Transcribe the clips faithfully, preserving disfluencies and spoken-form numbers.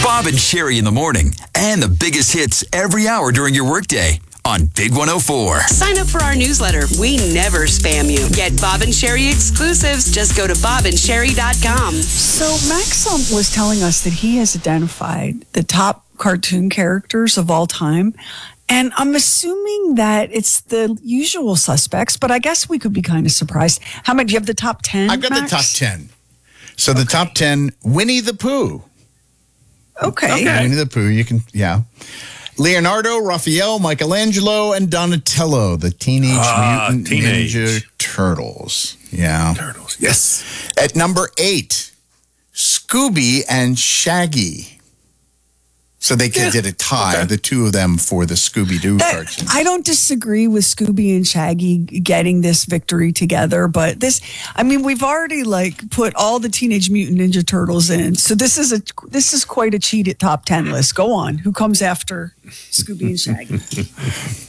Bob and Sherry in the morning, and the biggest hits every hour during your workday on Big one oh four. Sign up for our newsletter. We never spam you. Get Bob and Sherry exclusives. Just go to bob and sherry dot com. So Max um, was telling us that he has identified the top cartoon characters of all time. And I'm assuming that it's the usual suspects, but I guess we could be kind of surprised. How many? Do you have the top ten? I've got Max? the top ten. So the okay. top ten, Winnie the Pooh. Okay. okay. Winnie the Pooh, you can, yeah. Leonardo, Raphael, Michelangelo, and Donatello, the Teenage uh, Mutant teenage. Ninja Turtles. Yeah. Turtles, yes. At number eight, Scooby and Shaggy. So they yeah. did a tie, okay. the two of them, for the Scooby-Doo that, cartoon. I don't disagree with Scooby and Shaggy getting this victory together, but this, I mean, we've already like put all the Teenage Mutant Ninja Turtles in. So this is a this is quite a cheated top ten list. Go on. Who comes after Scooby and Shaggy?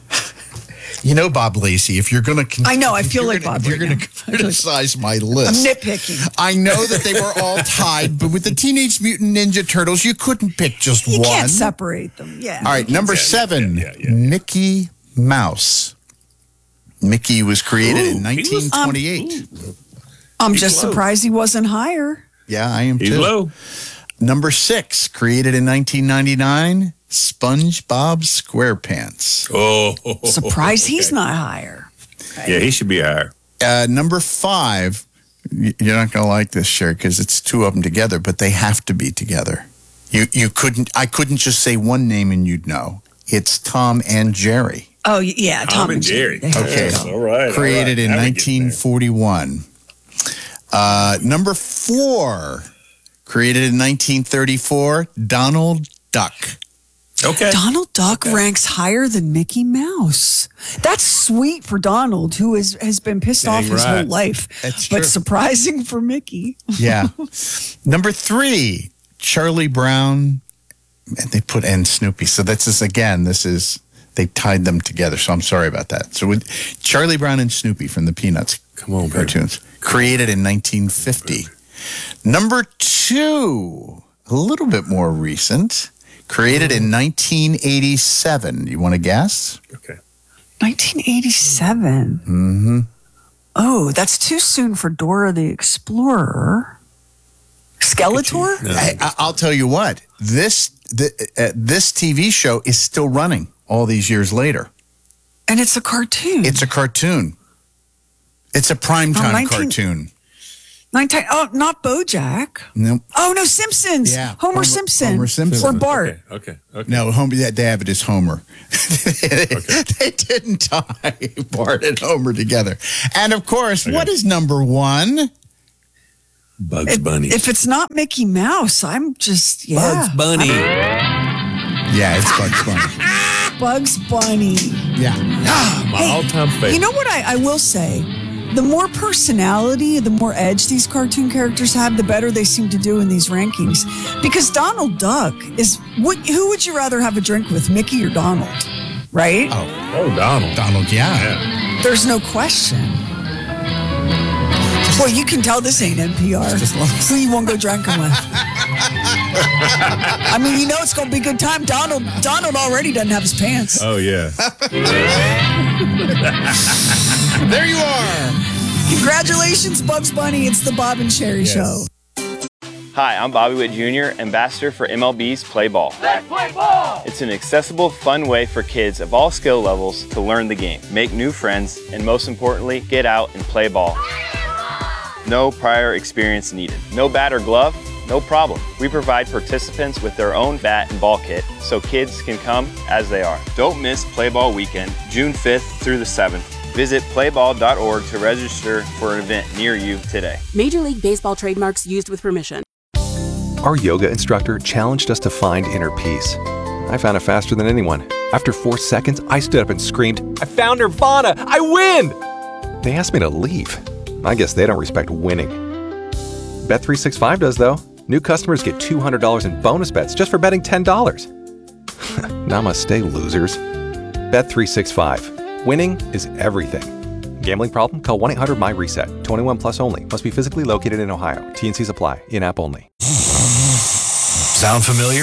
You know, Bob Lacey, if you're going to... I know, I feel like gonna, Bob If you're right going to criticize my list... I'm nitpicking. I know that they were all tied, but with the Teenage Mutant Ninja Turtles, you couldn't pick just you one. You can't separate them, yeah. All right, number yeah, seven, yeah, yeah, yeah. Mickey Mouse. Mickey was created Ooh, in nineteen twenty-eight. Um, I'm He's just low. surprised he wasn't higher. Yeah, I am He's too. He's low. Number six, created in nineteen ninety-nine, SpongeBob SquarePants. Oh, surprised okay. he's not higher. Okay. Yeah, he should be higher. Uh, number five, you're not going to like this, Sherry, because it's two of them together, but they have to be together. You you couldn't. I couldn't just say one name and you'd know. It's Tom and Jerry. Oh yeah, Tom, Tom and Jerry. Jerry. Okay, yes, all right. Created all right. in nineteen forty-one. Uh, number four. Created in nineteen thirty-four, Donald Duck. Okay. Donald Duck okay. ranks higher than Mickey Mouse. That's sweet for Donald, who is, has been pissed Dang off his right. whole life. That's but true. surprising for Mickey. Yeah. Number three, Charlie Brown. And they put and Snoopy. So that's this again. This is they tied them together. So I'm sorry about that. So with Charlie Brown and Snoopy from the Peanuts Come on, cartoons, baby. Created in nineteen fifty. Number two, a little bit more recent, created in nineteen eighty-seven. You want to guess? Okay. nineteen eighty-seven. Mm-hmm. Oh, that's too soon for Dora the Explorer. Skeletor? No. I, I'll tell you what. This the, uh, this T V show is still running all these years later. And it's a cartoon. It's a cartoon. It's a primetime oh, nineteen cartoon. nineteen Oh, not BoJack. Nope. Oh, no, Simpsons. Yeah. Homer, Homer Simpson. Homer Simpson. Or Bart. Okay, okay. okay. No, Homer, yeah, David is Homer. they, okay. they didn't tie Bart and Homer together. And, of course, okay. what is number one? Bugs it, Bunny. If it's not Mickey Mouse, I'm just, yeah. Bugs Bunny. I'm, yeah, it's Bugs Bunny. Bugs Bunny. Yeah. My hey, all-time favorite. You know what I, I will say? The more personality, the more edge these cartoon characters have, the better they seem to do in these rankings. Because Donald Duck is, what, who would you rather have a drink with, Mickey or Donald? Right? Oh, oh Donald. Donald, yeah. yeah. There's no question. Well, you can tell this ain't N P R. Who you won't go drinking with? I mean, you know it's going to be a good time. Donald Donald already doesn't have his pants. Oh, yeah. There you are. Congratulations, Bugs Bunny. It's the Bob and Sherry yes. Show. Hi, I'm Bobby Witt Junior, ambassador for M L B's Play Ball. Let's play ball! It's an accessible, fun way for kids of all skill levels to learn the game, make new friends, and most importantly, get out and play ball. No prior experience needed. No bat or glove? No problem. We provide participants with their own bat and ball kit so kids can come as they are. Don't miss Play Ball Weekend, June fifth through the seventh. Visit play ball dot org to register for an event near you today. Major League Baseball trademarks used with permission. Our yoga instructor challenged us to find inner peace. I found it faster than anyone. After four seconds, I stood up and screamed, "I found Nirvana! I win!" They asked me to leave. I guess they don't respect winning. Bet three sixty-five does, though. New customers get two hundred dollars in bonus bets just for betting ten dollars. Namaste, losers. Bet three sixty-five. Winning is everything. Gambling problem? Call one eight hundred M Y reset. twenty-one plus only. Must be physically located in Ohio. T and Cs apply. In-app only. Sound familiar?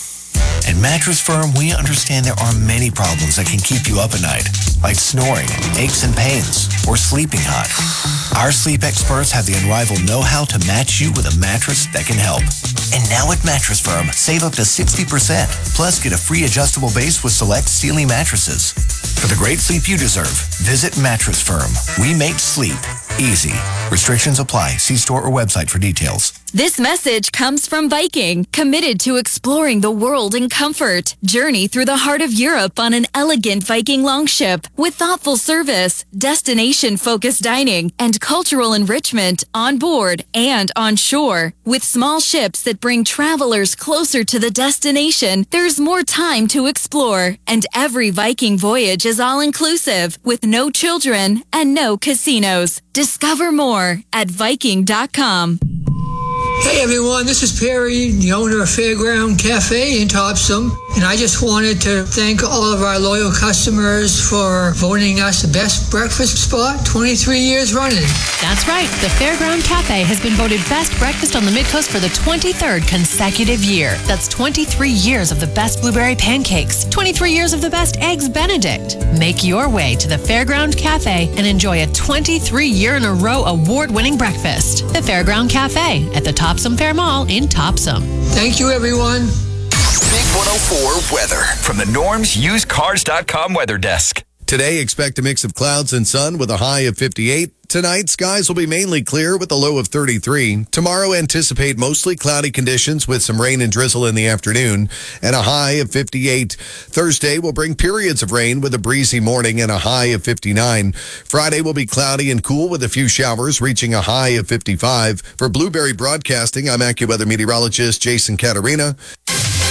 At Mattress Firm, we understand there are many problems that can keep you up at night, like snoring, aches and pains, or sleeping hot. Our sleep experts have the unrivaled know-how to match you with a mattress that can help. And now at Mattress Firm, save up to sixty percent, plus get a free adjustable base with select Sealy mattresses. For the great sleep you deserve, visit Mattress Firm. We make sleep easy. Restrictions apply. See store or website for details. This message comes from Viking, committed to exploring the world in comfort. Journey through the heart of Europe on an elegant Viking longship with thoughtful service, destination-focused dining, and cultural enrichment on board and on shore. With small ships that bring travelers closer to the destination, there's more time to explore, and every Viking voyage is all-inclusive with no children and no casinos. Discover more at Viking dot com. Hey everyone, this is Perry, the owner of Fairground Cafe in Topsom, and I just wanted to thank all of our loyal customers for voting us the best breakfast spot twenty-three years running. That's right, the Fairground Cafe has been voted best breakfast on the Midcoast for the twenty-third consecutive year. That's twenty-three years of the best blueberry pancakes, twenty-three years of the best eggs Benedict. Make your way to the Fairground Cafe and enjoy a twenty-three year in a row award-winning breakfast. The Fairground Cafe at the Topsom Fair Mall in Topsom. Thank you, everyone. Big one oh four weather from the Norms Used Cars dot com weather desk. Today, expect a mix of clouds and sun with a high of fifty-eight. Tonight, skies will be mainly clear with a low of thirty-three. Tomorrow, anticipate mostly cloudy conditions with some rain and drizzle in the afternoon and a high of fifty-eight. Thursday will bring periods of rain with a breezy morning and a high of fifty-nine. Friday will be cloudy and cool with a few showers, reaching a high of fifty-five. For Blueberry Broadcasting, I'm AccuWeather meteorologist Jason Caterina.